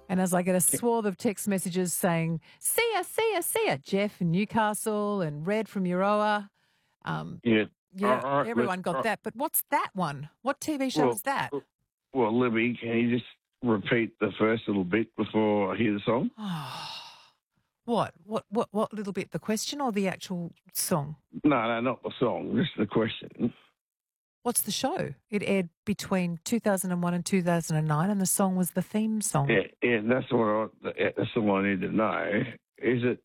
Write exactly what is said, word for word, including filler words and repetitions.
And as I get a swath of text messages saying, see ya, see ya, see ya, Jeff in Newcastle and Red from Euroa. Um, Yeah. yeah, All right, everyone but, got that. But what's that one? What T V show well, is that? well, Libby, can you just repeat the first little bit before I hear the song? What? What? What? What little bit? The question or the actual song? No, no, not the song, just the question. What's the show? It aired between two thousand one and two thousand nine, and the song was the theme song. Yeah, yeah, that's what I, that's all I need to know. Is it